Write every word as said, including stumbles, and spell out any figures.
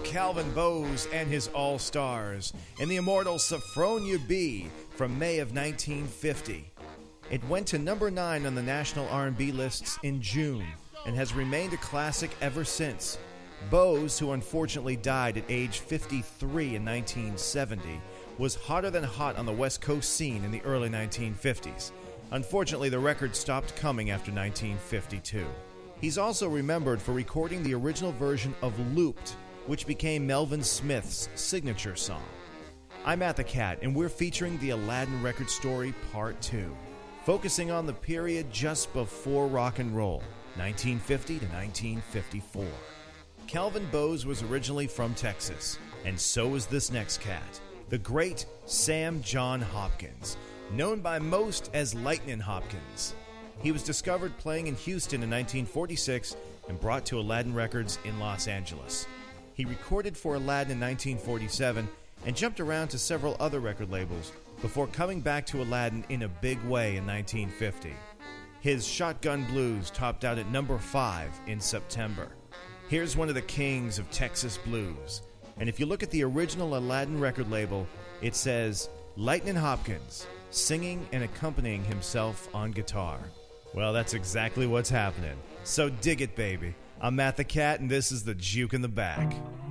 Calvin Bowes and his All-Stars and the immortal Sophronia B from May of nineteen fifty. It went to number nine on the national R and B lists in June and has remained a classic ever since. Bowes, who unfortunately died at age fifty-three in nineteen seventy, was hotter than hot on the West Coast scene in the early nineteen fifties. Unfortunately, the record stopped coming after nineteen fifty-two. He's also remembered for recording the original version of Looped, which became Melvin Smith's signature song. I'm Matt the Cat, and we're featuring the Aladdin Record Story Part two, focusing on the period just before rock and roll, nineteen fifty to nineteen fifty-four. Calvin Bowes was originally from Texas, and so was this next cat, the great Sam John Hopkins, known by most as Lightnin' Hopkins. He was discovered playing in Houston in nineteen forty-six and brought to Aladdin Records in Los Angeles. He recorded for Aladdin in nineteen forty-seven and jumped around to several other record labels before coming back to Aladdin in a big way in nineteen fifty. His Shotgun Blues topped out at number five in September. Here's one of the kings of Texas blues, and if you look at the original Aladdin record label, it says Lightnin' Hopkins, singing and accompanying himself on guitar. Well, that's exactly what's happening. So dig it, baby. I'm Matt the Cat, and this is the Juke in the Back.